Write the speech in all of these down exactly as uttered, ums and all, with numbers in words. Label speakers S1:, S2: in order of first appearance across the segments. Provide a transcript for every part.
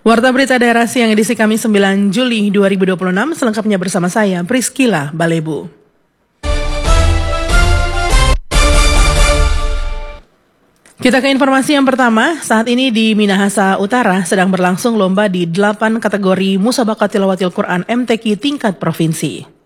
S1: Warta Berita Daerah Siang edisi Kamis sembilan Juli dua ribu dua puluh enam, selengkapnya bersama saya, Priscila Balebu. Kita ke informasi yang pertama. Saat ini di Minahasa Utara sedang berlangsung lomba di delapan kategori Musabaqah Tilawatil Quran M T Q tingkat provinsi.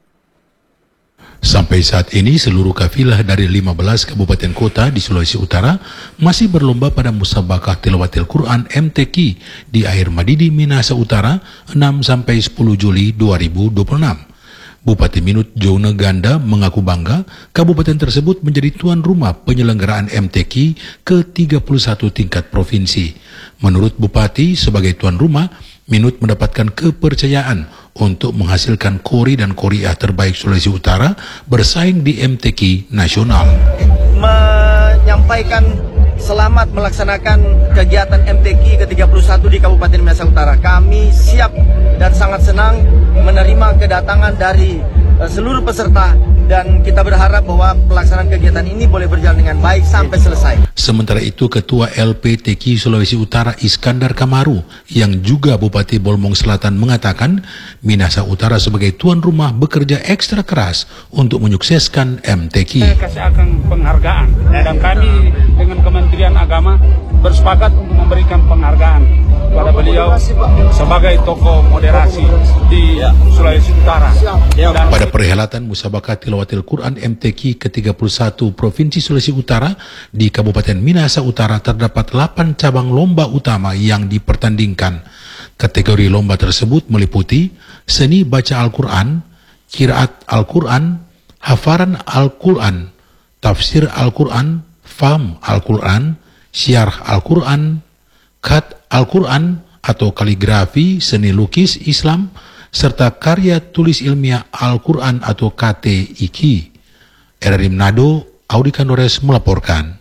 S2: Sampai saat ini seluruh kafilah dari lima belas kabupaten kota di Sulawesi Utara masih berlomba pada Musabaqah Tilawatil Quran M T Q di Air Madidi, Minahasa Utara enam sampai sepuluh Juli dua ribu dua puluh enam. Bupati Minut Jone Ganda mengaku bangga kabupaten tersebut menjadi tuan rumah penyelenggaraan M T Q ke tiga puluh satu tingkat provinsi. Menurut Bupati, sebagai tuan rumah, Minut mendapatkan kepercayaan untuk menghasilkan kori dan koriah terbaik Sulawesi Utara bersaing di M T Q nasional.
S3: Menyampaikan selamat melaksanakan kegiatan M T Q ke tiga puluh satu di Kabupaten Minahasa Utara. Kami siap dan sangat senang menerima kedatangan dari uh, seluruh peserta dan kita berharap bahwa pelaksanaan kegiatan ini boleh berjalan dengan baik sampai selesai.
S2: Sementara itu, Ketua L P T Q Sulawesi Utara Iskandar Kamaru yang juga Bupati Bolmong Selatan mengatakan Minahasa Utara sebagai tuan rumah bekerja ekstra keras untuk menyukseskan M T Q.
S4: Saya kasih akan penghargaan dan kami dengan Kementerian Agama bersepakat untuk memberikan penghargaan kepada beliau sebagai tokoh moderasi di Sulawesi Utara. Dan
S2: pada perhelatan Musabaqah Tilawatil Quran M T Q ke tiga puluh satu Provinsi Sulawesi Utara di Kabupaten Minahasa Utara terdapat delapan cabang lomba utama yang dipertandingkan. Kategori lomba tersebut meliputi seni baca Al-Quran, qiraat Al-Quran, hafalan Al-Quran, tafsir Al-Quran, faham Al-Quran, syarh Al-Quran, khat Al-Quran atau kaligrafi, seni lukis Islam, serta karya tulis ilmiah Al-Quran atau K T I Q. R R I Manado, Audi Kandores melaporkan.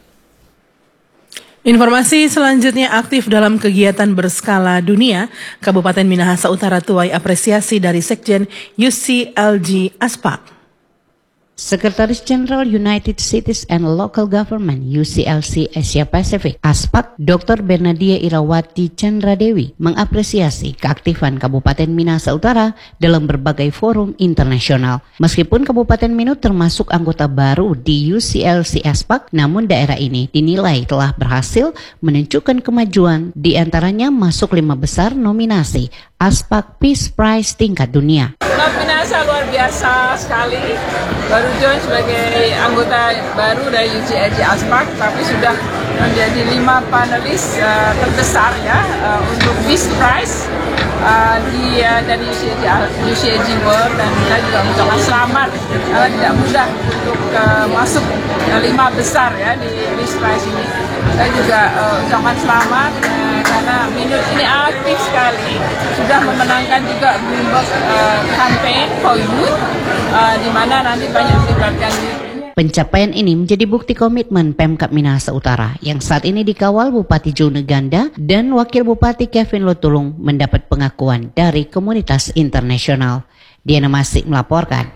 S1: Informasi selanjutnya, aktif dalam kegiatan berskala dunia, Kabupaten Minahasa Utara tuai apresiasi dari Sekjen U C L G Aspak.
S5: Sekretaris Jenderal United Cities and Local Government U C L C Asia Pacific Aspak, Doktor Bernadia Irawati Chandradewi mengapresiasi keaktifan Kabupaten Minahasa Utara dalam berbagai forum internasional. Meskipun Kabupaten Minut termasuk anggota baru di U C L C Aspak, namun daerah ini dinilai telah berhasil menunjukkan kemajuan, di antaranya masuk lima besar nominasi Aspak Peace Prize tingkat dunia.
S6: Minahasa luar biasa sekali, baru join sebagai anggota baru dari U C L G Aspak, tapi sudah menjadi lima panelis uh, terbesar ya uh, untuk Peace Prize uh, di uh, dari U C L G World, dan kita juga mengucapkan selamat karena tidak mudah untuk uh, masuk uh, lima besar ya di Peace Prize ini. Saya juga uh, ucapkan selamat uh, karena Minut ini aktif sekali, sudah memenangkan juga Bloomberg uh, Campaign for Youth, uh, di mana nanti banyak melibatkan youth.
S5: Pencapaian ini menjadi bukti komitmen Pemkab Minahasa Utara yang saat ini dikawal Bupati Jone Ganda dan Wakil Bupati Kevin Lotulung mendapat pengakuan dari komunitas internasional. Diana Masik melaporkan.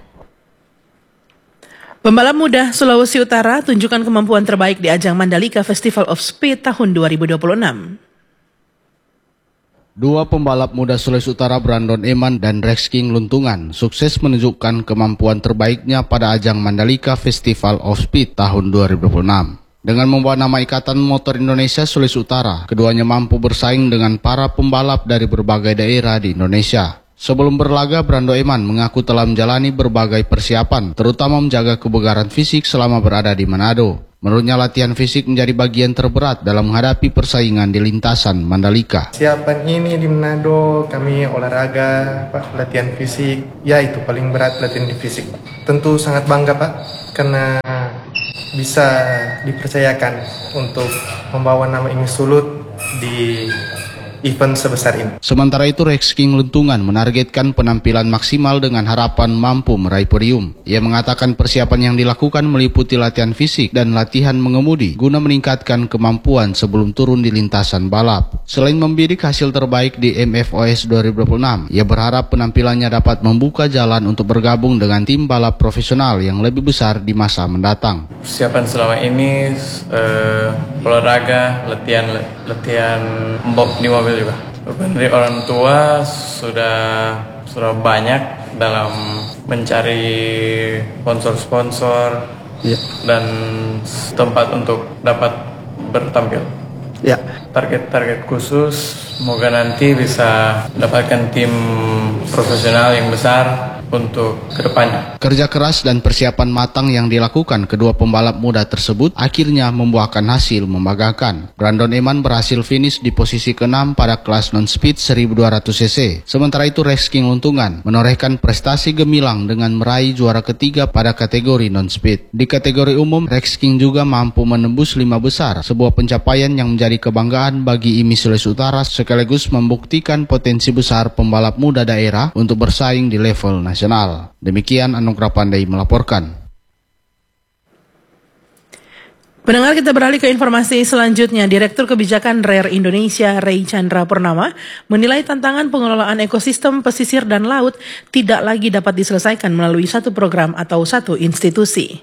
S1: Pembalap muda Sulawesi Utara tunjukkan kemampuan terbaik di ajang Mandalika Festival of Speed tahun dua ribu dua puluh enam.
S7: Dua pembalap muda Sulawesi Utara, Brandon Eman dan Rex King Luntungan, sukses menunjukkan kemampuan terbaiknya pada ajang Mandalika Festival of Speed tahun dua ribu dua puluh enam. Dengan membawa nama Ikatan Motor Indonesia Sulawesi Utara, keduanya mampu bersaing dengan para pembalap dari berbagai daerah di Indonesia. Sebelum berlaga, Brando Eman mengaku telah menjalani berbagai persiapan, terutama menjaga kebugaran fisik selama berada di Manado. Menurutnya, latihan fisik menjadi bagian terberat dalam menghadapi persaingan di lintasan Mandalika.
S8: Siapan ini di Manado, kami olahraga, Pak, latihan fisik, ya itu paling berat, latihan di fisik. Tentu sangat bangga, Pak, karena bisa dipercayakan untuk membawa nama ini Sulut di event sebesar ini.
S7: Sementara itu, Rex King Luntungan menargetkan penampilan maksimal dengan harapan mampu meraih podium. Ia mengatakan persiapan yang dilakukan meliputi latihan fisik dan latihan mengemudi guna meningkatkan kemampuan sebelum turun di lintasan balap. Selain membidik hasil terbaik di M F O S dua ribu dua puluh enam, ia berharap penampilannya dapat membuka jalan untuk bergabung dengan tim balap profesional yang lebih besar di masa mendatang.
S9: Persiapan selama ini uh, olahraga, latihan latihan mbok di mobil juga. Beban dari orang tua sudah sudah banyak dalam mencari sponsor-sponsor ya. Dan tempat untuk dapat bertampil. Ya. Target-target khusus, semoga nanti bisa dapatkan tim profesional yang besar untuk kedepannya.
S7: Kerja keras dan persiapan matang yang dilakukan kedua pembalap muda tersebut akhirnya membuahkan hasil membanggakan. Brandon Eman berhasil finish di posisi keenam pada kelas non-speed seribu dua ratus cc. Sementara itu Rex King Luntungan menorehkan prestasi gemilang dengan meraih juara ketiga pada kategori non-speed. Di kategori umum, Rex King juga mampu menembus lima besar, sebuah pencapaian yang menjadi kebanggaan bagi I M I Sulawesi Utara sekaligus membuktikan potensi besar pembalap muda daerah untuk bersaing di level nasional. Demikian Anugrah Pandai melaporkan.
S1: Pendengar, kita beralih ke informasi selanjutnya. Direktur Kebijakan R E R Indonesia, Ray Chandra Purnama, menilai tantangan pengelolaan ekosistem pesisir dan laut tidak lagi dapat diselesaikan melalui satu program atau satu institusi.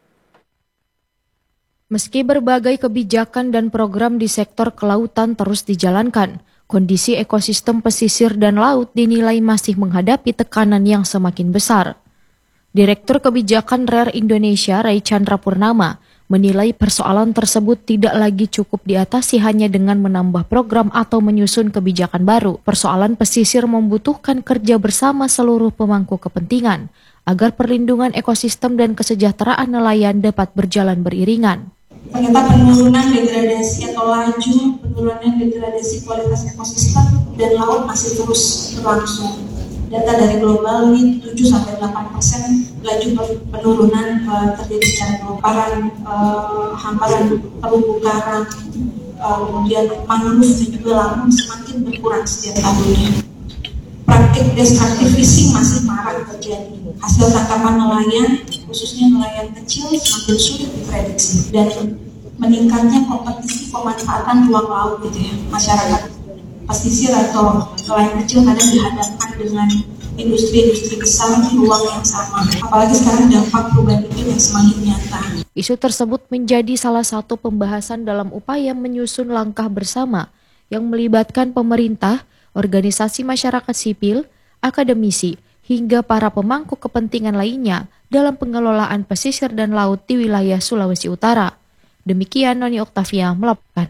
S10: Meski berbagai kebijakan dan program di sektor kelautan terus dijalankan, kondisi ekosistem pesisir dan laut dinilai masih menghadapi tekanan yang semakin besar. Direktur Kebijakan R E R Indonesia, Ray Chandra Purnama, menilai persoalan tersebut tidak lagi cukup diatasi hanya dengan menambah program atau menyusun kebijakan baru. Persoalan pesisir membutuhkan kerja bersama seluruh pemangku kepentingan agar perlindungan ekosistem dan kesejahteraan nelayan dapat berjalan beriringan.
S11: Ternyata penurunan degradasi atau laju penurunan degradasi kualitas ekosistem dan laut masih terus berlangsung. Data dari global ini tujuh sampai delapan persen laju penurunan uh, terjadi secara global. Uh, hamparan terumbu karang, uh, kemudian mangrove dan juga laut semakin berkurang setiap tahunnya. Praktik destruktif fishing masih marak terjadi. Hasil tangkapan nelayan, khususnya nelayan kecil, semakin sulit diprediksi dan meningkatnya kompetisi pemanfaatan ruang laut gitu ya. Masyarakat pesisir atau nelayan kecil kadang dihadapkan dengan industri-industri besar di ruang yang sama. Apalagi sekarang dampak perubahan iklim yang semakin nyata.
S10: Isu tersebut menjadi salah satu pembahasan dalam upaya menyusun langkah bersama yang melibatkan pemerintah, organisasi masyarakat sipil, akademisi, hingga para pemangku kepentingan lainnya dalam pengelolaan pesisir dan laut di wilayah Sulawesi Utara. Demikian Noni Oktavia melaporkan.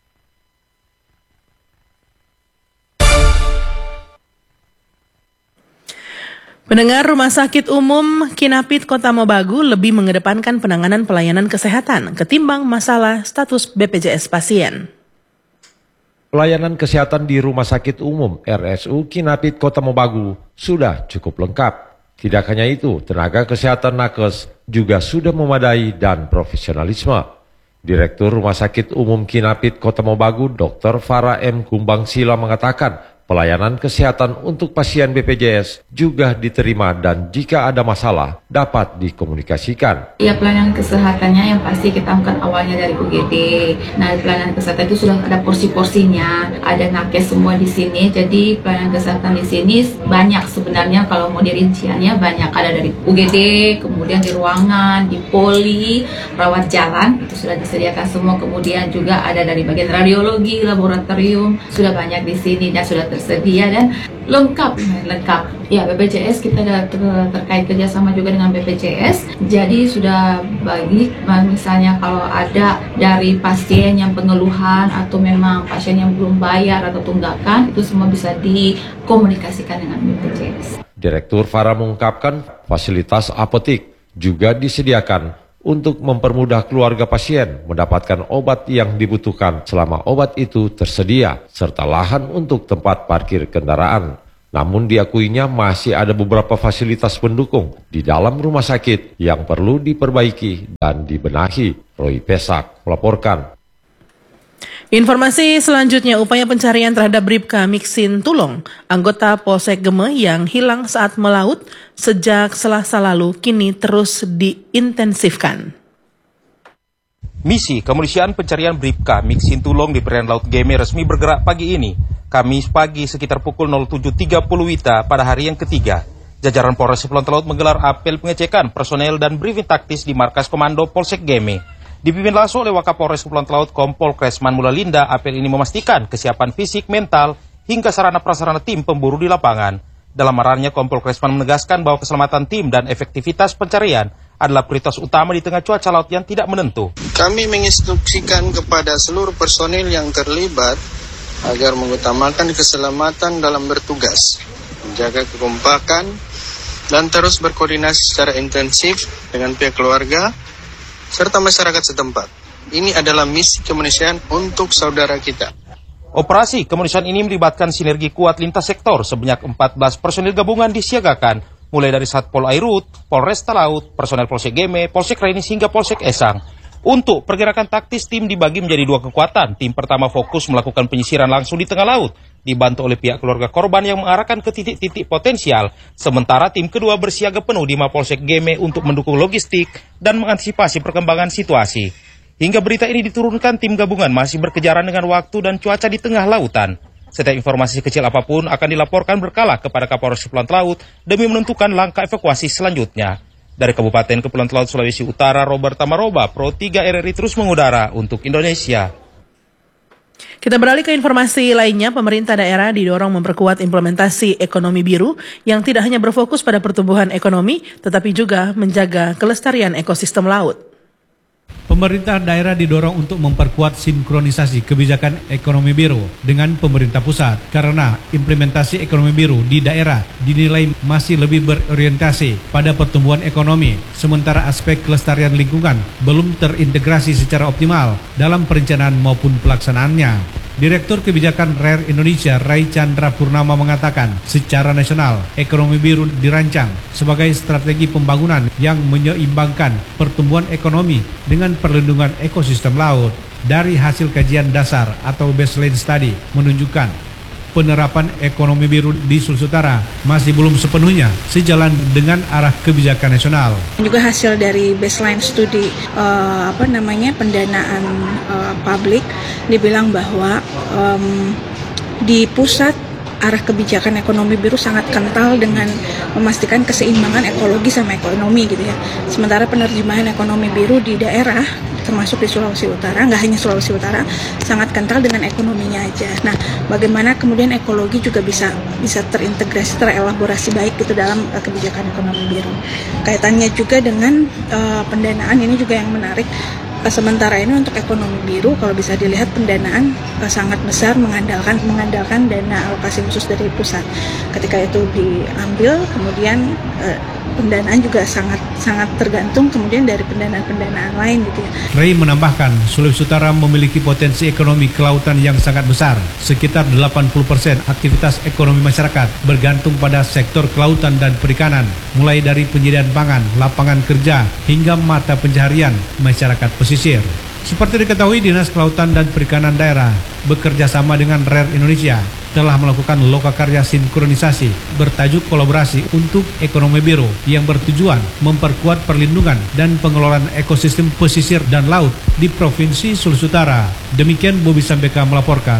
S1: Pendengar, Rumah Sakit Umum Kinapit Kota Mobagu lebih mengedepankan penanganan pelayanan kesehatan ketimbang masalah status B P J S pasien.
S12: Pelayanan kesehatan di Rumah Sakit Umum R S U Kinapit Kota Mobagu sudah cukup lengkap. Tidak hanya itu, tenaga kesehatan nakes juga sudah memadai dan profesionalisme. Direktur Rumah Sakit Umum Kinapit Kota Mobagu, Doktor Farah M. Kumbangsila mengatakan, pelayanan kesehatan untuk pasien B P J S juga diterima dan jika ada masalah dapat dikomunikasikan.
S13: Ya, pelayanan kesehatannya yang pasti kita bukan awalnya dari U G D. Nah, pelayanan kesehatan itu sudah ada porsi-porsinya, ada nakes semua di sini. Jadi pelayanan kesehatan di sini banyak sebenarnya, kalau mau dirinciannya banyak, ada dari U G D, kemudian di ruangan, di poli, rawat jalan itu sudah disediakan semua. Kemudian juga ada dari bagian radiologi, laboratorium sudah banyak di sini dan sudah tersedia dan lengkap, lengkap. Ya, B P J S kita ada ter terkait kerjasama juga dengan B P J S. Jadi sudah bagi, misalnya kalau ada dari pasien yang pengeluhan atau memang pasien yang belum bayar atau tunggakan, itu semua bisa dikomunikasikan dengan B P J S.
S12: Direktur Farah mengungkapkan fasilitas apotik juga disediakan untuk mempermudah keluarga pasien mendapatkan obat yang dibutuhkan selama obat itu tersedia, serta lahan untuk tempat parkir kendaraan. Namun diakuinya masih ada beberapa fasilitas pendukung di dalam rumah sakit yang perlu diperbaiki dan dibenahi. Roy Pesak melaporkan.
S1: Informasi selanjutnya, upaya pencarian terhadap Bribka Mixin Tulong, anggota Polsek Geme yang hilang saat melaut sejak Selasa lalu, kini terus diintensifkan.
S14: Misi kemanusiaan pencarian Bribka Mixin Tulong di perairan Laut Geme resmi bergerak pagi ini, Kamis pagi sekitar pukul nol tujuh tiga puluh Wita pada hari yang ketiga. Jajaran Polres Kepulauan Talaut menggelar apel pengecekan personel dan briefing taktis di markas komando Polsek Geme. Dipimpin langsung oleh Wakapolres Kepulauan Talaut Kompol Kresman Mulalinda, apel ini memastikan kesiapan fisik, mental, hingga sarana-prasarana tim pemburu di lapangan. Dalam arahannya, Kompol Kresman menegaskan bahwa keselamatan tim dan efektivitas pencarian adalah prioritas utama di tengah cuaca laut yang tidak menentu.
S15: Kami menginstruksikan kepada seluruh personil yang terlibat agar mengutamakan keselamatan dalam bertugas, menjaga kekompakan, dan terus berkoordinasi secara intensif dengan pihak keluarga serta masyarakat setempat. Ini adalah misi kemanusiaan untuk saudara kita.
S14: Operasi kemanusiaan ini melibatkan sinergi kuat lintas sektor. Sebanyak empat belas personil gabungan disiagakan, mulai dari Satpol Airut, Polresta Laut, personel Polsek Geme, Polsek Rainis hingga Polsek Esang. Untuk pergerakan taktis, tim dibagi menjadi dua kekuatan. Tim pertama fokus melakukan penyisiran langsung di tengah laut, dibantu oleh pihak keluarga korban yang mengarahkan ke titik-titik potensial. Sementara tim kedua bersiaga penuh di Mapolsek Geme untuk mendukung logistik dan mengantisipasi perkembangan situasi. Hingga berita ini diturunkan, tim gabungan masih berkejaran dengan waktu dan cuaca di tengah lautan. Setiap informasi kecil apapun akan dilaporkan berkala kepada Kapolres Kepulauan Talaut demi menentukan langkah evakuasi selanjutnya. Dari Kabupaten Kepulauan Talaut, Sulawesi Utara, Robert Tamaroba, Pro tiga R R I terus mengudara untuk Indonesia.
S1: Kita beralih ke informasi lainnya. Pemerintah daerah didorong memperkuat implementasi ekonomi biru yang tidak hanya berfokus pada pertumbuhan ekonomi, tetapi juga menjaga kelestarian ekosistem laut.
S16: Pemerintah daerah didorong untuk memperkuat sinkronisasi kebijakan ekonomi biru dengan pemerintah pusat karena implementasi ekonomi biru di daerah dinilai masih lebih berorientasi pada pertumbuhan ekonomi, sementara aspek kelestarian lingkungan belum terintegrasi secara optimal dalam perencanaan maupun pelaksanaannya. Direktur Kebijakan R E R Indonesia Ray Chandra Purnama mengatakan, secara nasional, ekonomi biru dirancang sebagai strategi pembangunan yang menyeimbangkan pertumbuhan ekonomi dengan perlindungan ekosistem laut. Dari hasil kajian dasar atau baseline study menunjukkan penerapan ekonomi biru di Sulawesi Utara masih belum sepenuhnya sejalan dengan arah kebijakan nasional.
S17: Juga hasil dari baseline studi uh, apa namanya pendanaan uh, publik dibilang bahwa um, di pusat arah kebijakan ekonomi biru sangat kental dengan memastikan keseimbangan ekologi sama ekonomi gitu ya. Sementara penerjemahan ekonomi biru di daerah termasuk di Sulawesi Utara, nggak hanya Sulawesi Utara, sangat kental dengan ekonominya aja. Nah, bagaimana kemudian ekologi juga bisa bisa terintegrasi, terelaborasi baik gitu dalam uh, kebijakan ekonomi biru. Kaitannya juga dengan uh, pendanaan ini juga yang menarik. Sementara ini untuk ekonomi biru kalau bisa dilihat pendanaan uh, sangat besar mengandalkan mengandalkan dana alokasi khusus dari pusat. Ketika itu diambil, kemudian uh, pendanaan juga sangat sangat tergantung kemudian dari pendanaan-pendanaan lain gitu ya.
S16: Ray menambahkan, Sulawesi Utara memiliki potensi ekonomi kelautan yang sangat besar. Sekitar delapan puluh persen aktivitas ekonomi masyarakat bergantung pada sektor kelautan dan perikanan, mulai dari penyediaan pangan, lapangan kerja, hingga mata pencaharian masyarakat pesisir. Seperti diketahui, Dinas Kelautan dan Perikanan Daerah bekerja sama dengan R E R Indonesia telah melakukan lokakarya sinkronisasi bertajuk kolaborasi untuk ekonomi biru yang bertujuan memperkuat perlindungan dan pengelolaan ekosistem pesisir dan laut di Provinsi Sulawesi Utara. Demikian Bobi Sambeka melaporkan.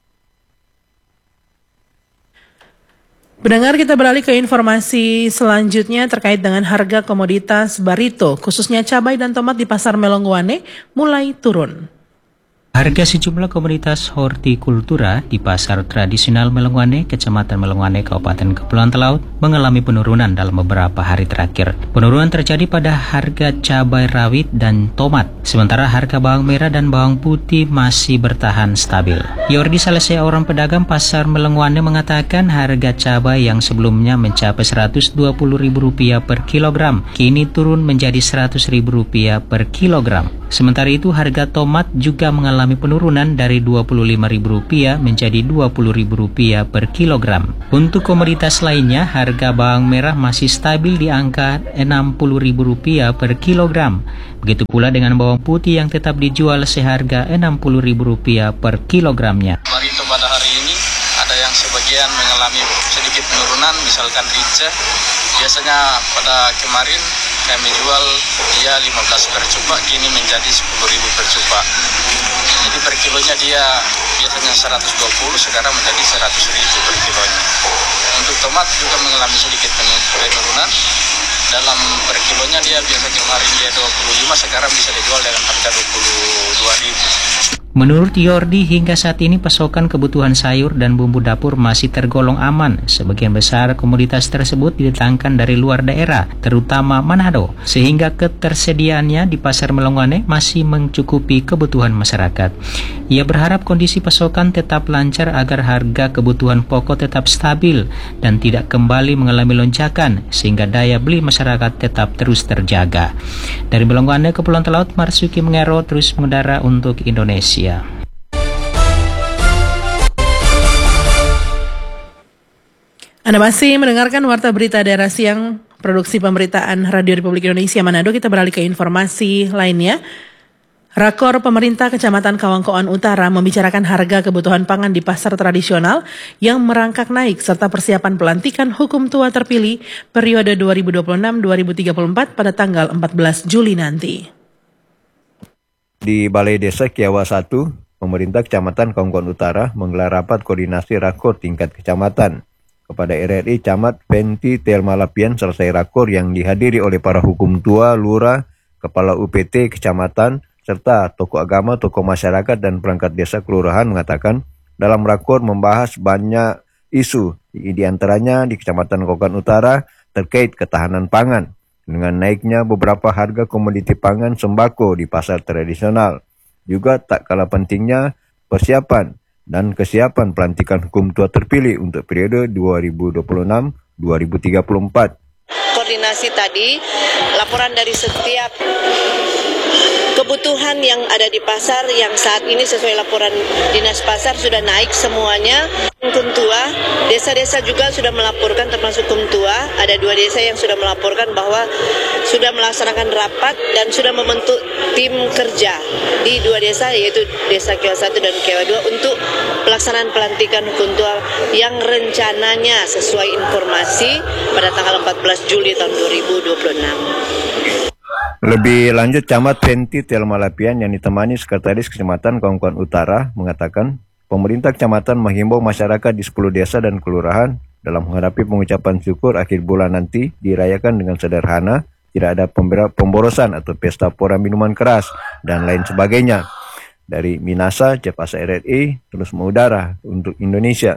S1: Pendengar, kita beralih ke informasi selanjutnya terkait dengan harga komoditas barito, khususnya cabai dan tomat di Pasar Melongwane mulai turun.
S18: Harga sejumlah komoditas hortikultura di pasar tradisional Melongwane, Kecamatan Melongwane, Kabupaten Kepulauan Talaut mengalami penurunan dalam beberapa hari terakhir. Penurunan terjadi pada harga cabai rawit dan tomat, sementara harga bawang merah dan bawang putih masih bertahan stabil. Yordi, salah seorang pedagang pasar Melongwane, mengatakan harga cabai yang sebelumnya mencapai seratus dua puluh ribu rupiah per kilogram, kini turun menjadi seratus ribu rupiah per kilogram. Sementara itu harga tomat juga mengalami penurunan dari dua puluh lima ribu rupiah menjadi dua puluh ribu rupiah per kilogram. Untuk komoditas lainnya, harga bawang merah masih stabil di angka enam puluh ribu rupiah per kilogram. Begitu pula dengan bawang putih yang tetap dijual seharga enam puluh ribu rupiah per kilogramnya.
S15: Barito pada hari ini ada yang sebagian mengalami sedikit penurunan, misalkan rica. Biasanya pada kemarin kami jual dia lima belas per cupak, kini menjadi sepuluh ribu per cupak. Jadi per kilonya dia biasanya seratus dua puluh, sekarang menjadi seratus ribu per kilonya. Untuk tomat juga mengalami sedikit penurunan. Dalam per kilonya dia biasa kemarin dia dua puluh lima, sekarang bisa dijual dengan harga dua puluh dua ribu.
S18: Menurut Yordi, hingga saat ini pasokan kebutuhan sayur dan bumbu dapur masih tergolong aman. Sebagian besar komoditas tersebut didatangkan dari luar daerah, terutama Manado, sehingga ketersediaannya di Pasar Melongwane masih mencukupi kebutuhan masyarakat. Ia berharap kondisi pasokan tetap lancar agar harga kebutuhan pokok tetap stabil dan tidak kembali mengalami lonjakan, sehingga daya beli masyarakat tetap terus terjaga. Dari Melongwane, Kepulauan Talaut, Marsuki Mengero terus mengudara untuk Indonesia.
S1: Anda masih mendengarkan Warta Berita Daerah Siang, produksi pemberitaan Radio Republik Indonesia Manado. Kita beralih ke informasi lainnya. Rakor pemerintah Kecamatan Kawangkoan Utara membicarakan harga kebutuhan pangan di pasar tradisional yang merangkak naik serta persiapan pelantikan hukum tua terpilih periode dua ribu dua puluh enam sampai dua ribu tiga puluh empat pada tanggal empat belas Juli nanti.
S19: Di Balai Desa Kiawa satu, pemerintah Kecamatan Kawangkoan Utara menggelar rapat koordinasi rakor tingkat kecamatan. Kepada R R I Camat Penti Telmalapian selesai rakor yang dihadiri oleh para hukum tua, lurah, kepala U P T kecamatan, serta tokoh agama, tokoh masyarakat, dan perangkat desa kelurahan mengatakan dalam rakor membahas banyak isu, di antaranya di Kecamatan Kawangkoan Utara terkait ketahanan pangan. Dengan naiknya beberapa harga komoditi pangan sembako di pasar tradisional. Juga tak kalah pentingnya persiapan dan kesiapan pelantikan hukum tua terpilih untuk periode dua ribu dua puluh enam sampai dua ribu tiga puluh empat.
S20: Koordinasi tadi, laporan dari setiap kebutuhan yang ada di pasar yang saat ini sesuai laporan Dinas Pasar sudah naik semuanya. Kumtua, desa-desa juga sudah melaporkan termasuk Kumtua. Ada dua desa yang sudah melaporkan bahwa sudah melaksanakan rapat dan sudah membentuk tim kerja di dua desa, yaitu Desa Kiawa satu dan Kiawa dua untuk pelaksanaan pelantikan Kumtua yang rencananya sesuai informasi pada tanggal empat belas Juli tahun dua ribu dua puluh enam.
S19: Lebih lanjut, Camat Penti Telmalapian yang ditemani Sekretaris Kecamatan Kawangkoan Utara mengatakan pemerintah kecamatan menghimbau masyarakat di sepuluh desa dan kelurahan dalam menghadapi pengucapan syukur akhir bulan nanti dirayakan dengan sederhana, tidak ada pemborosan atau pesta pora minuman keras dan lain sebagainya. Dari Minasa, Cepasa R R I terus mengudara untuk Indonesia.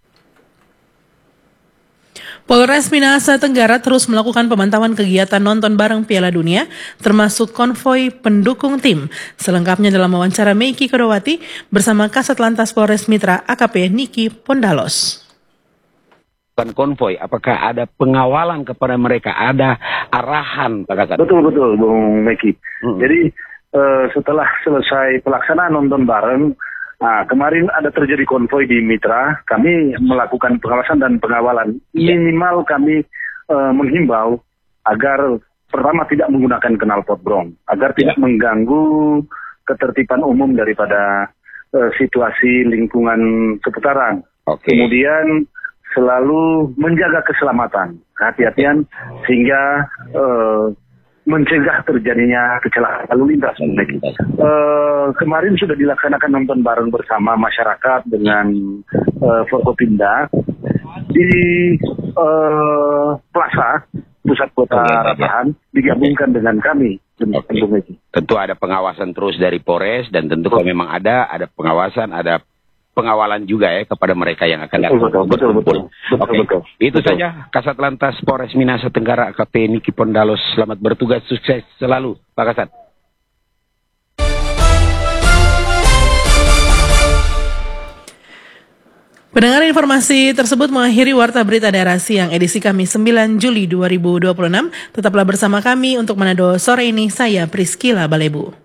S1: Polres Minahasa Tenggara terus melakukan pemantauan kegiatan nonton bareng Piala Dunia, termasuk konvoi pendukung tim. Selengkapnya dalam wawancara Meiki Kodowati bersama Kasat Lantas Polres Mitra A K P Niki Pondalos.
S21: Bukan konvoi, apakah ada pengawalan kepada mereka, ada arahan, Pak Kasat?
S22: Betul betul, Bung Meiki. Hmm. Jadi uh, setelah selesai pelaksanaan nonton bareng. Nah, kemarin ada terjadi konvoi di Mitra, kami melakukan pengawasan dan pengawalan. Minimal kami uh, menghimbau agar pertama tidak menggunakan knalpot brong, agar tidak mengganggu ketertiban umum daripada uh, situasi lingkungan seputaran. Okay. Kemudian selalu menjaga keselamatan, kehati-hatian, sehingga uh, mencegah terjadinya kecelakaan lalu lintas. Uh, kemarin sudah dilaksanakan nonton bareng bersama masyarakat dengan uh, Forkopimda di uh, Plaza Pusat Kota Ratahan, digabungkan dengan kami.
S21: Okay. Tentu ada pengawasan terus dari Polres, dan tentu kalau memang ada, ada pengawasan, ada pengawalan juga ya kepada mereka yang akan datang. Betul, betul, betul. Oke, okay. betul. Itu betul. Saja Kasat Lantas Polres Minahasa Tenggara A K P Niki Pondalos. Selamat bertugas, sukses selalu, Pak Kasat.
S1: Pendengar, informasi tersebut mengakhiri Warta Berita Daerah Siang edisi Kamis sembilan Juli dua ribu dua puluh enam. Tetaplah bersama kami untuk Manado sore ini. Saya Priscila Balebu.